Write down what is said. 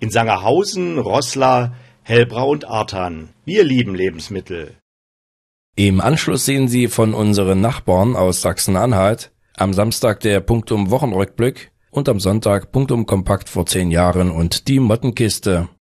In Sangerhausen, Roßla, Hellbrau und Arthan. Wir lieben Lebensmittel. Im Anschluss sehen Sie von unseren Nachbarn aus Sachsen-Anhalt am Samstag der Punktum Wochenrückblick und am Sonntag Punktum Kompakt vor 10 Jahren und die Mottenkiste.